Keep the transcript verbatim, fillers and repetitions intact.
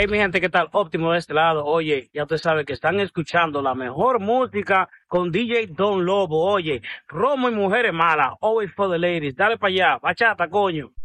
Hey, mi gente, ¿qué tal? Óptimo de este lado. Oye, ya usted sabe que están escuchando la mejor música con D J Don Lobo. Oye, Romo y Mujeres Malas, always for the ladies. Dale para allá, bachata, coño.